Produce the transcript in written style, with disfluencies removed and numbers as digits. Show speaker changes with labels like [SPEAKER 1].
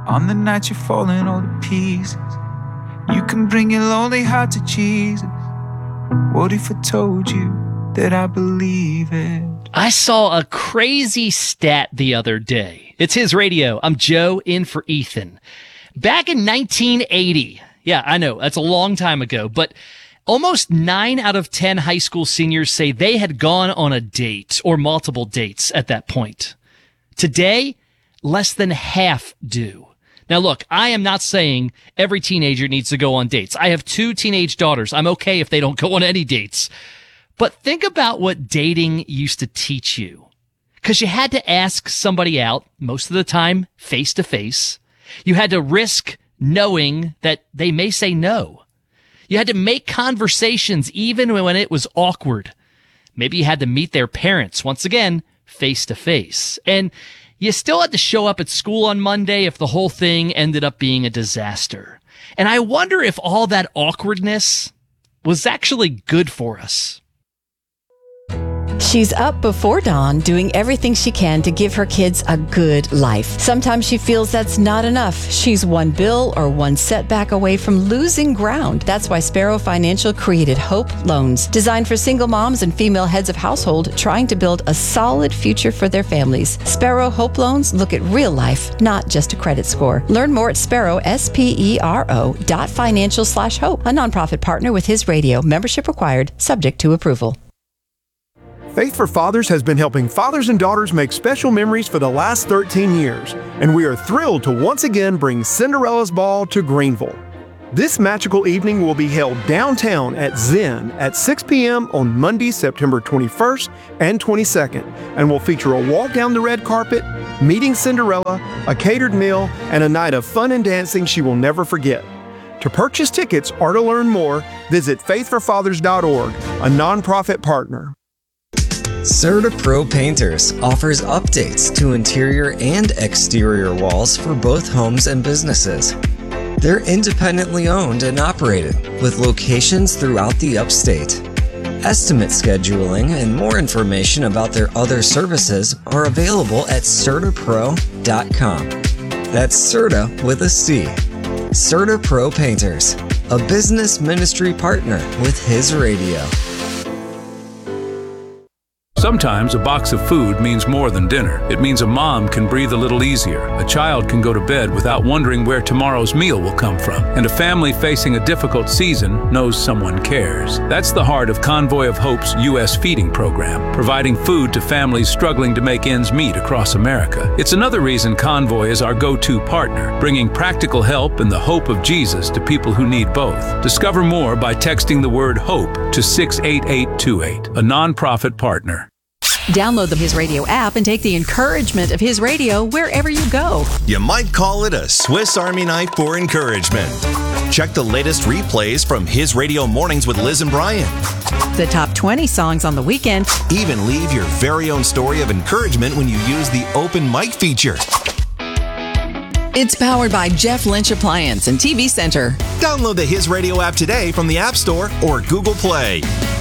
[SPEAKER 1] On the night you're falling all to pieces, you can bring your lonely heart to Jesus. What if I told you that I believe it?
[SPEAKER 2] I saw a crazy stat the other day. It's His Radio. I'm Joe, in for Ethan. Back in 1980, yeah, I know, that's a long time ago, but almost 9 out of 10 high school seniors say they had gone on a date or multiple dates at that point. Today, less than half do. Now, look, I am not saying every teenager needs to go on dates. I have 2 teenage daughters. I'm okay if they don't go on any dates. But think about what dating used to teach you. Because you had to ask somebody out, most of the time, face to face. You had to risk knowing that they may say no. You had to make conversations even when it was awkward. Maybe you had to meet their parents, once again, face to face. And you still had to show up at school on Monday if the whole thing ended up being a disaster. And I wonder if all that awkwardness was actually good for us.
[SPEAKER 3] She's up before dawn doing everything she can to give her kids a good life. Sometimes she feels that's not enough. She's one bill or one setback away from losing ground. That's why Sparrow Financial created Hope Loans, designed for single moms and female heads of household trying to build a solid future for their families. Sparrow Hope Loans look at real life, not just a credit score. Learn more at Sparrow, SPERO.financial/hope, a nonprofit partner with His Radio. Membership required, subject to approval.
[SPEAKER 4] Faith for Fathers has been helping fathers and daughters make special memories for the last 13 years, and we are thrilled to once again bring Cinderella's Ball to Greenville. This magical evening will be held downtown at Zen at 6 p.m. on Monday, September 21st and 22nd, and will feature a walk down the red carpet, meeting Cinderella, a catered meal, and a night of fun and dancing she will never forget. To purchase tickets or to learn more, visit faithforfathers.org, a nonprofit partner.
[SPEAKER 5] CertaPro Painters offers updates to interior and exterior walls for both homes and businesses. They're independently owned and operated with locations throughout the upstate. Estimate scheduling and more information about their other services are available at CertaPro.com. That's Certa with a C. CertaPro Painters, a business ministry partner with His Radio.
[SPEAKER 6] Sometimes a box of food means more than dinner. It means a mom can breathe a little easier, a child can go to bed without wondering where tomorrow's meal will come from, and a family facing a difficult season knows someone cares. That's the heart of Convoy of Hope's U.S. feeding program, providing food to families struggling to make ends meet across America. It's another reason Convoy is our go-to partner, bringing practical help and the hope of Jesus to people who need both. Discover more by texting the word HOPE to 68828, a nonprofit partner.
[SPEAKER 3] Download the His Radio app and take the encouragement of His Radio wherever you go.
[SPEAKER 7] You might call it a Swiss Army knife for encouragement. Check the latest replays from His Radio Mornings with Liz and Brian.
[SPEAKER 3] The top 20 songs on the weekend.
[SPEAKER 7] Even leave your very own story of encouragement when you use the open mic feature.
[SPEAKER 8] It's powered by Jeff Lynch Appliance and TV Center.
[SPEAKER 7] Download the His Radio app today from the App Store or Google Play.